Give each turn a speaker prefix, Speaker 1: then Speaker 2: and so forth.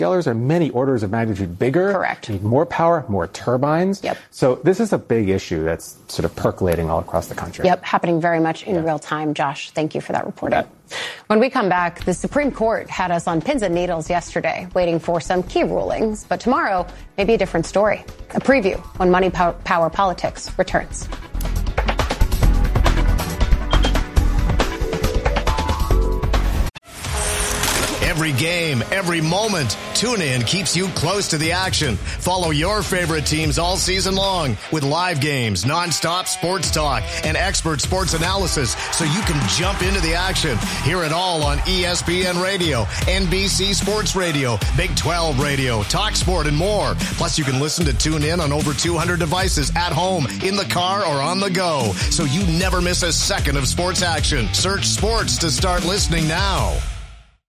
Speaker 1: hyperscalers are many orders of magnitude bigger.
Speaker 2: Correct.
Speaker 1: You need more power, more turbines.
Speaker 2: Yep.
Speaker 1: So this is a big issue that's sort of percolating all across the country.
Speaker 2: Yep, happening very much in real time. Josh, thank you for that reporting. When we come back, the Supreme Court had us on pins and needles yesterday, waiting for some key rulings. But tomorrow, maybe a different story. A preview when Money Power Politics returns.
Speaker 3: Every game, every moment, TuneIn keeps you close to the action. Follow your favorite teams all season long with live games, nonstop sports talk, and expert sports analysis so you can jump into the action. Hear it all on ESPN Radio, NBC Sports Radio, Big 12 Radio, Talk Sport, and more. Plus, you can listen to TuneIn on over 200 devices at home, in the car, or on the go, so you never miss a second of sports action. Search sports to start listening now.